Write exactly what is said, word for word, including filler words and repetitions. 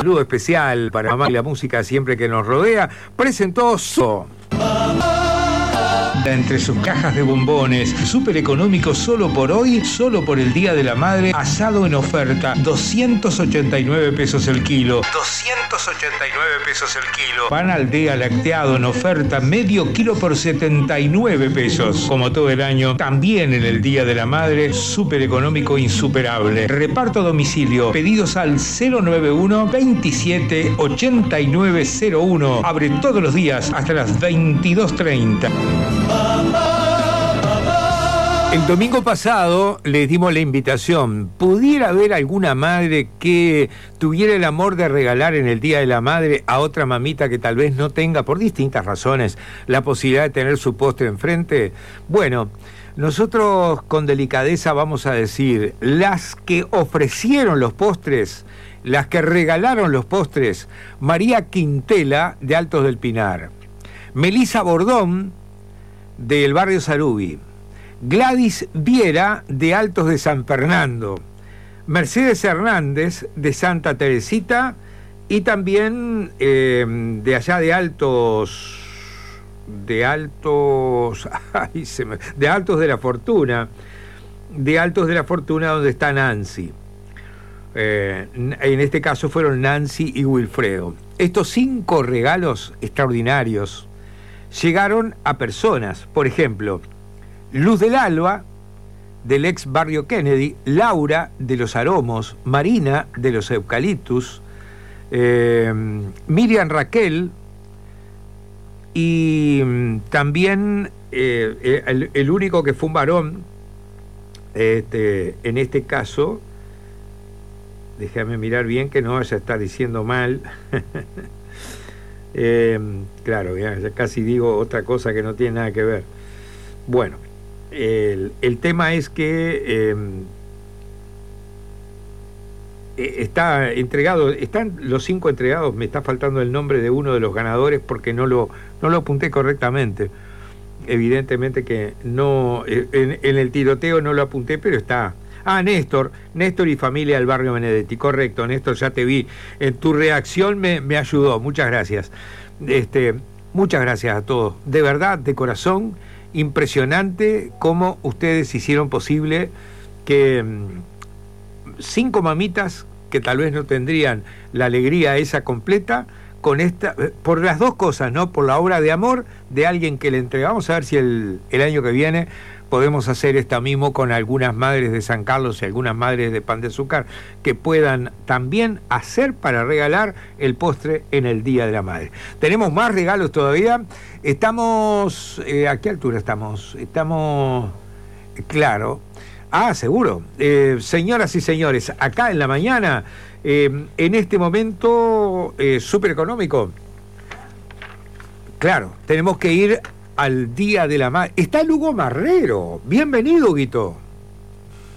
saludo especial para mamá y la música siempre que nos rodea. Presentó So. Entre sus cajas de bombones, súper económico solo por hoy, solo por el Día de la Madre, asado en oferta, doscientos ochenta y nueve pesos el kilo. doscientos ochenta y nueve pesos el kilo. Pan Aldea lacteado en oferta, medio kilo por setenta y nueve pesos. Como todo el año, también en el Día de la Madre, súper económico insuperable. Reparto a domicilio, pedidos al cero nueve uno, veintisiete, ochenta y nueve cero uno. Abre todos los días hasta las veintidós treinta. El domingo pasado les dimos la invitación. ¿Pudiera haber alguna madre que tuviera el amor de regalar en el Día de la Madre a otra mamita que tal vez no tenga, por distintas razones, la posibilidad de tener su postre enfrente? Bueno, nosotros con delicadeza vamos a decir, las que ofrecieron los postres, las que regalaron los postres, María Quintela de Altos del Pinar, Melisa Bordón del barrio Sarubi, Gladys Viera de Altos de San Fernando, Mercedes Hernández de Santa Teresita y también eh, de allá de Altos, de Altos, ay, se me, de Altos de la Fortuna, de Altos de la Fortuna donde está Nancy. Eh, en este caso fueron Nancy y Wilfredo. Estos cinco regalos extraordinarios llegaron a personas, por ejemplo, Luz del Alba, del ex barrio Kennedy, Laura de los Aromos, Marina de los Eucaliptus, eh, Miriam Raquel y también eh, el, el único que fue un varón, este, en este caso, déjame mirar bien que no vaya a estar diciendo mal. Eh, claro, ya, ya casi digo otra cosa que no tiene nada que ver. Bueno, el, el tema es que eh, está entregado, están los cinco entregados, me está faltando el nombre de uno de los ganadores porque no lo, no lo apunté correctamente. Evidentemente que no, en, en el tiroteo no lo apunté, pero está. Ah, Néstor, Néstor y familia del barrio Benedetti, correcto, Néstor, ya te vi, en tu reacción me, me ayudó, muchas gracias. Este, muchas gracias a todos, de verdad, de corazón, impresionante cómo ustedes hicieron posible que mmm, cinco mamitas que tal vez no tendrían la alegría esa completa, con esta, por las dos cosas, ¿no? Por la obra de amor de alguien que le entrega. Vamos a ver si el, el año que viene podemos hacer esta mismo con algunas madres de San Carlos y algunas madres de Pan de Azúcar que puedan también hacer para regalar el postre en el Día de la Madre. Tenemos más regalos todavía. Estamos, eh, ¿a qué altura estamos? Estamos, claro. Ah, seguro. Eh, señoras y señores, acá en la mañana, eh, en este momento eh, súper económico. Claro, tenemos que ir al Día de la Madre. Está Lugo Marrero. Bienvenido, Guito.